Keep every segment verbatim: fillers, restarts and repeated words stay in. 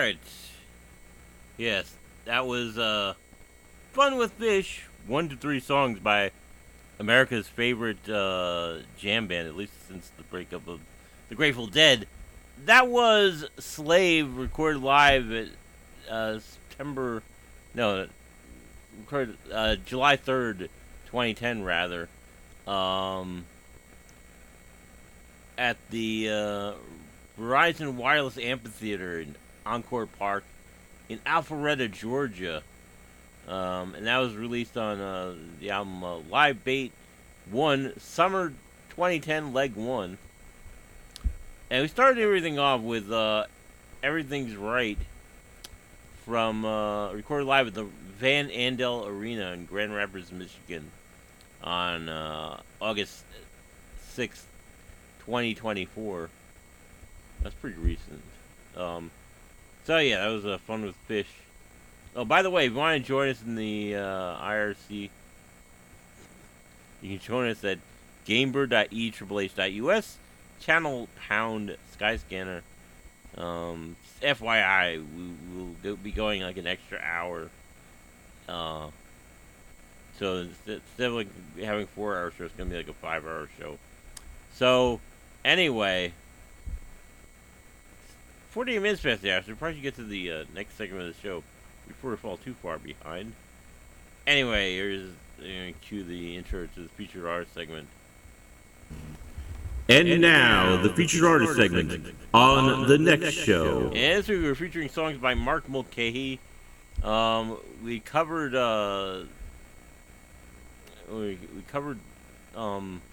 Alright. Yes, that was uh, Fun with Fish. One to three songs by America's favorite uh, jam band, at least since the breakup of the Grateful Dead. That was Slave, recorded live at uh, September. No, recorded uh, July third, twenty ten, rather. Um, at the uh, Verizon Wireless Amphitheater in Encore Park in Alpharetta, Georgia. Um, and that was released on uh, the album uh, Live Bait one, Summer twenty ten, Leg one. And we started everything off with uh, Everything's Right from uh, recorded live at the Van Andel Arena in Grand Rapids, Michigan on uh, August sixth, twenty twenty-four. That's pretty recent. Um, so yeah, that was uh, Fun with Fish. Oh, by the way, if you want to join us in the uh, I R C, you can join us at gamer dot e triple h dot u s, channel pound Skyscanner. Um, F Y I, we will go, be going like an extra hour. Uh, so instead of like having four hour show, it's gonna be like a five hour show. So, anyway, forty minutes past the hour, so we probably should get to the uh, next segment of the show before we fall too far behind. Anyway, here's uh, cue the intro to the featured artist segment. And, and now, now, the featured artist segment, segment on, on the, the next, next show. And as we were featuring songs by Mark Mulcahy, um, we covered, uh, we, we covered, um,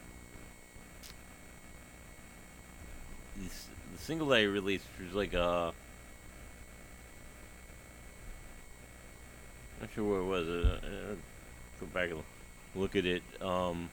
this, the single that he released, which was like, uh, not sure what it was, uh, uh, go back and look at it, um,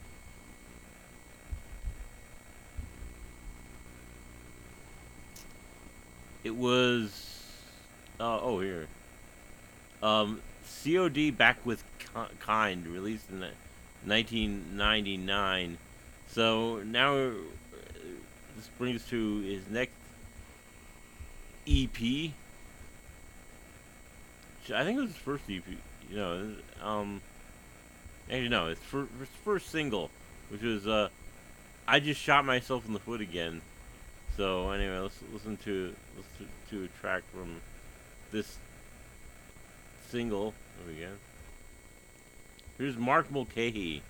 it was, uh, oh, here. Um, C O D Back with Kind, released in nineteen ninety-nine. So now uh, this brings to his next E P. I think it was his first E P. You know, um, actually no, it's for his first single, which was uh, I Just Shot Myself in the Foot Again. So anyway, let's listen to listen to a track from this single. There we go. Here's Mark Mulcahy.